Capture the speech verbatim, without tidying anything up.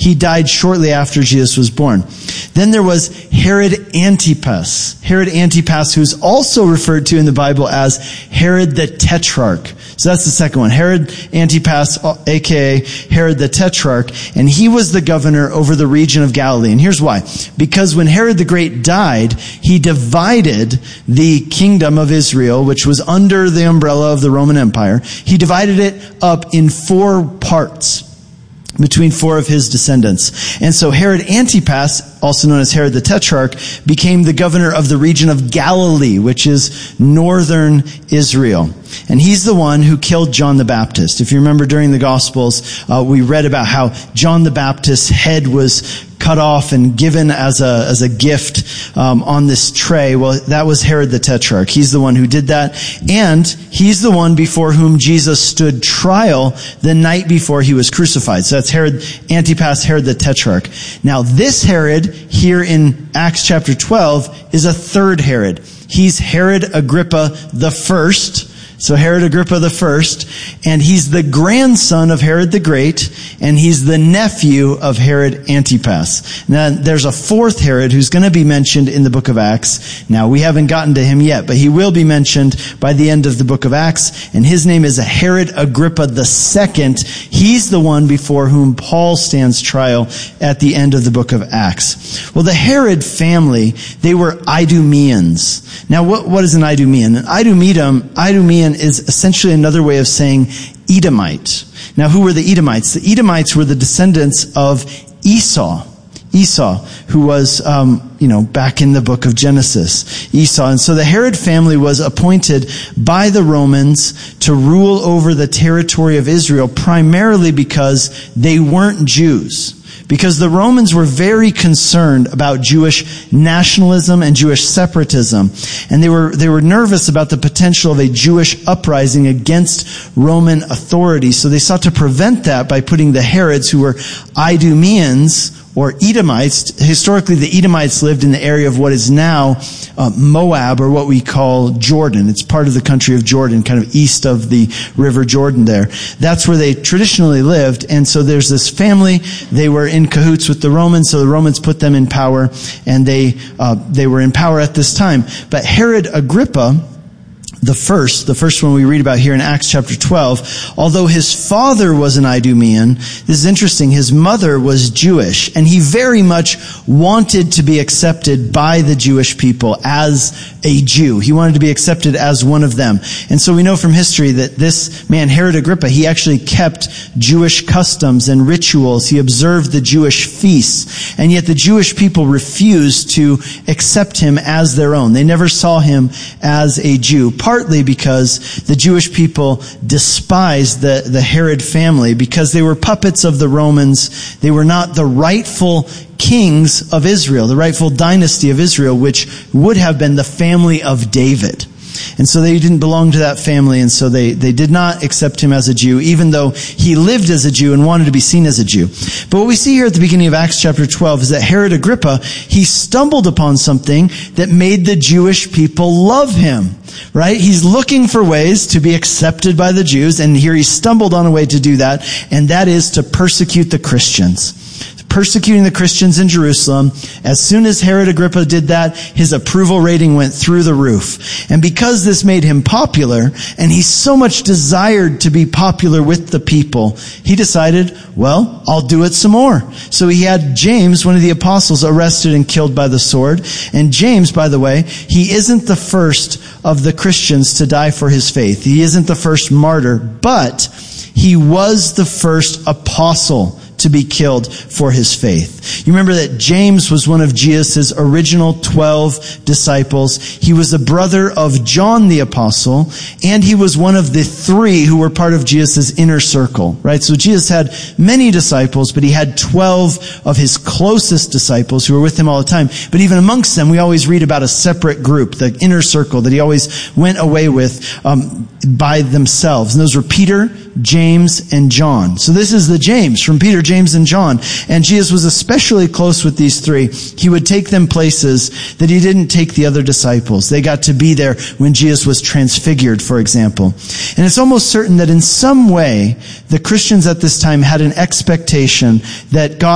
He died shortly after Jesus was born. Then there was Herod Antipas. Herod Antipas, who's also referred to in the Bible as Herod the Tetrarch. So that's the second one. Herod Antipas, aka Herod the Tetrarch, and he was the governor over the region of Galilee. And here's why. Because when Herod the Great died, he divided the kingdom of Israel, which was under the umbrella of the Roman Empire. He divided it up in four parts between four of his descendants. And so Herod Antipas, also known as Herod the Tetrarch, became the governor of the region of Galilee, which is northern Israel. And he's the one who killed John the Baptist. If you remember during the Gospels, uh, we read about how John the Baptist's head was cut off and given as a as a gift um, on this tray. Well, that was Herod the Tetrarch. He's the one who did that. And he's the one before whom Jesus stood trial the night before he was crucified. So that's Herod Antipas, Herod the Tetrarch. Now, this Herod here in Acts chapter twelve is a third Herod. He's Herod Agrippa the First. So Herod Agrippa the First, and he's the grandson of Herod the Great, and he's the nephew of Herod Antipas. Now, there's a fourth Herod who's going to be mentioned in the book of Acts. Now, we haven't gotten to him yet, but he will be mentioned by the end of the book of Acts, and his name is Herod Agrippa the Second. He's the one before whom Paul stands trial at the end of the book of Acts. Well, the Herod family, they were Idumeans. Now, what, what is an Idumean? An Idumean, Idumean is essentially another way of saying Edomite. Now, who were the Edomites? The Edomites were the descendants of Esau. Esau, who was, um, you know, back in the book of Genesis. Esau. And so the Herod family was appointed by the Romans to rule over the territory of Israel, primarily because they weren't Jews. Because the Romans were very concerned about Jewish nationalism and Jewish separatism. And they were, they were nervous about the potential of a Jewish uprising against Roman authority. So they sought to prevent that by putting the Herods, who were Idumeans, or Edomites. Historically, the Edomites lived in the area of what is now uh, Moab, or what we call Jordan. It's part of the country of Jordan, kind of east of the river Jordan there. That's where they traditionally lived. And so there's this family. They were in cahoots with the Romans, so the Romans put them in power, and they uh, they were in power at this time. But Herod Agrippa, the first, the first one we read about here in Acts chapter twelve, although his father was an Idumean, this is interesting, his mother was Jewish, and he very much wanted to be accepted by the Jewish people as a Jew. He wanted to be accepted as one of them. And so we know from history that this man, Herod Agrippa, he actually kept Jewish customs and rituals. He observed the Jewish feasts, and yet the Jewish people refused to accept him as their own. They never saw him as a Jew. Partly because the Jewish people despised the, the Herod family because they were puppets of the Romans. They were not the rightful kings of Israel, the rightful dynasty of Israel, which would have been the family of David. And so they didn't belong to that family, and so they, they did not accept him as a Jew, even though he lived as a Jew and wanted to be seen as a Jew. But what we see here at the beginning of Acts chapter twelve is that Herod Agrippa, he stumbled upon something that made the Jewish people love him. Right? He's looking for ways to be accepted by the Jews, and here he stumbled on a way to do that, and that is to persecute the Christians. Persecuting the Christians in Jerusalem. As soon as Herod Agrippa did that, his approval rating went through the roof. And because this made him popular, and he so much desired to be popular with the people, he decided, well, I'll do it some more. So he had James, one of the apostles, arrested and killed by the sword. And James, by the way, he isn't the first of the Christians to die for his faith. He isn't the first martyr, but he was the first apostle to be killed for his faith. You remember that James was one of Jesus' original twelve disciples. He was the brother of John the Apostle, and he was one of the three who were part of Jesus' inner circle, right? So Jesus had many disciples, but he had twelve of his closest disciples who were with him all the time. But even amongst them, we always read about a separate group, the inner circle, that he always went away with um, by themselves. And those were Peter, James, and John. So this is the James from Peter, James, and John. And Jesus was especially close with these three. He would take them places that he didn't take the other disciples. They got to be there when Jesus was transfigured, for example. And it's almost certain that in some way, the Christians at this time had an expectation that God